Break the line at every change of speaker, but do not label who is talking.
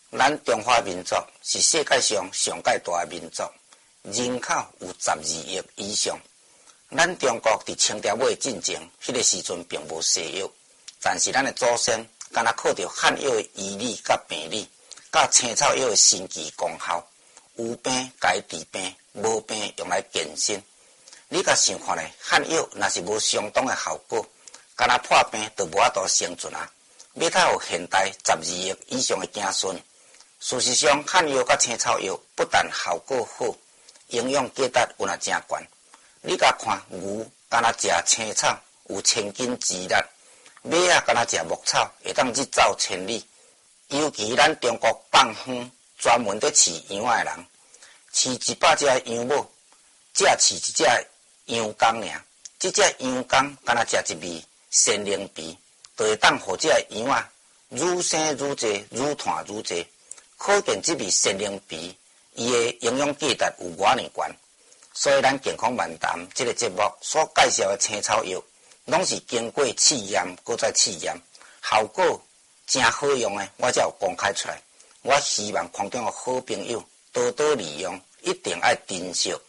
咱中华民族是世界上上界大的民族，人口有12亿以上。咱中国伫清朝尾进前，迄个时阵并无西药，但是咱的祖先敢若靠着汉药的医理甲病理，甲青草药的神奇功效，有病改治病，无病用来健身。你甲想看咧，汉药若是无相当的效果，敢若破病就无法度生存啊！要他有现代12亿以上的子孙。事实上，汉药甲青草药不但效果好，营养价值有也真悬。你甲看牛，敢若食青草有1000斤之力；马啊，敢若食牧草会当日走千里。尤其咱中国放远专门伫饲羊仔的人，饲100只羊母，只饲一只羊公尔。这只羊公敢若食一味鲜灵皮，就会当互这羊仔愈生愈济，愈团愈济。可见这味鲜灵皮，伊的营养价值有偌尔悬。所以咱健康漫谈这个节目所介绍的青草药，拢是经过试验，搁再试验，效果真好用的，我才有公开出来。我希望空中的好朋友多多利用，一定要珍惜。